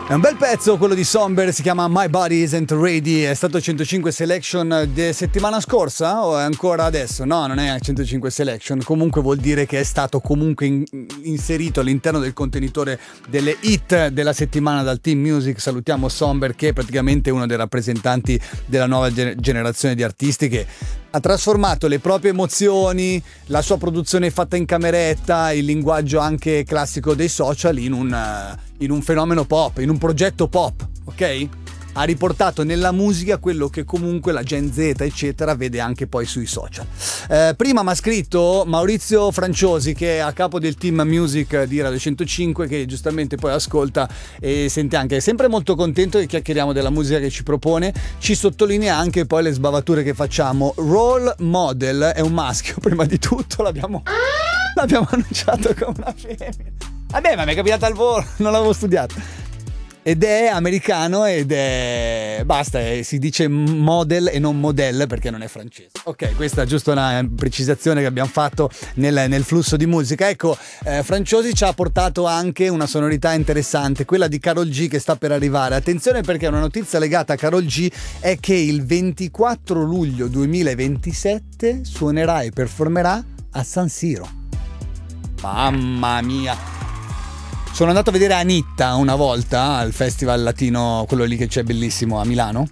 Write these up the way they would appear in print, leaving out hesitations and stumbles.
È un bel pezzo quello di Somber, si chiama My Body Isn't Ready, è stato 105 Selection di settimana scorsa o è ancora adesso? No, non è 105 Selection, comunque vuol dire che è stato comunque inserito all'interno del contenitore delle hit della settimana dal Team Music. Salutiamo Somber, che è praticamente uno dei rappresentanti della nuova generazione di artisti che ha trasformato le proprie emozioni, la sua produzione fatta in cameretta, il linguaggio anche classico dei social in un fenomeno pop, in un progetto pop, ok? Ha riportato nella musica quello che comunque la Gen Z eccetera vede anche poi sui social. Prima mi ha scritto Maurizio Franciosi, che è a capo del Team Music di Radio 105, che giustamente poi ascolta e sente anche, è sempre molto contento che chiacchieriamo della musica che ci propone, ci sottolinea anche poi le sbavature che facciamo. Role Model è un maschio, prima di tutto l'abbiamo annunciato come una femmina. Vabbè, ma mi è capitato al volo, non l'avevo studiato. Ed è americano ed è... basta, si dice model e non model perché non è francese. Ok, questa è giusto una precisazione che abbiamo fatto nel flusso di musica. Ecco, Franciosi ci ha portato anche una sonorità interessante, quella di Karol G, che sta per arrivare. Attenzione, perché una notizia legata a Karol G è che il 24 luglio 2027 suonerà e performerà a San Siro. Mamma mia! Sono andato a vedere Anitta una volta al festival latino, quello lì che c'è bellissimo a Milano,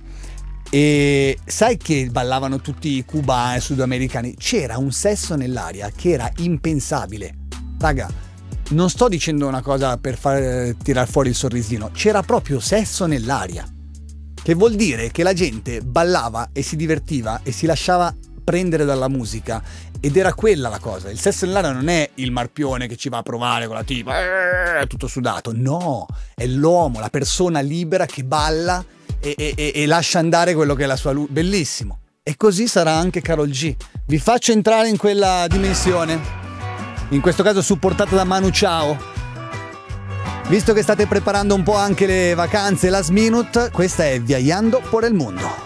e sai che ballavano tutti i cubani, sudamericani, c'era un sesso nell'aria che era impensabile. Raga, non sto dicendo una cosa per far tirar fuori il sorrisino, c'era proprio sesso nell'aria, che vuol dire che la gente ballava e si divertiva e si lasciava prendere dalla musica, ed era quella la cosa. Il sesso nell'aria non è il marpione che ci va a provare con la tipa tutto sudato, no, è l'uomo, la persona libera che balla e lascia andare quello che è la sua luce. Bellissimo. E così sarà anche Karol G. Vi faccio entrare in quella dimensione, in questo caso supportata da Manu Chao. Visto che state preparando un po' anche le vacanze last minute, questa è Viajando por el Mundo.